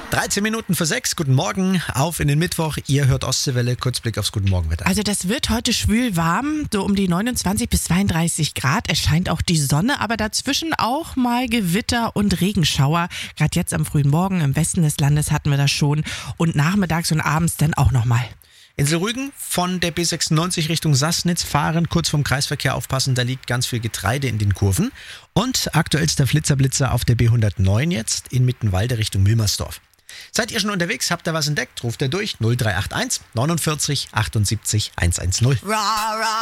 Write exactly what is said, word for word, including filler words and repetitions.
dreizehn Minuten für sechs, guten Morgen, auf in den Mittwoch. Ihr hört Ostseewelle, Kurzblick aufs Guten Morgenwetter. Also das wird heute schwül warm, so um die neunundzwanzig bis zweiunddreißig Grad. Es scheint auch die Sonne, aber dazwischen auch mal Gewitter und Regenschauer. Gerade jetzt am frühen Morgen im Westen des Landes hatten wir das schon und nachmittags und abends dann auch nochmal. Insel Rügen von der B sechsundneunzig Richtung Sassnitz fahren, kurz vorm Kreisverkehr aufpassen, da liegt ganz viel Getreide in den Kurven. Und aktuellster Flitzerblitzer auf der B hundertneun jetzt in Mittenwalde Richtung Wilmersdorf. Seid ihr schon unterwegs, habt ihr was entdeckt, ruft ihr durch null drei acht eins neunundvierzig achtundsiebzig hundertzehn.